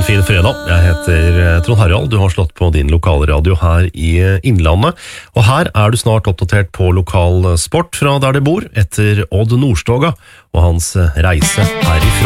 en fin fredag. Jeg heter Trond Harald. Du har slått på din lokale radio her i Innlandet. Og her er du snart oppdatert på lokal sport fra der du bor, etter Odd Nordstoga og hans reise herifra.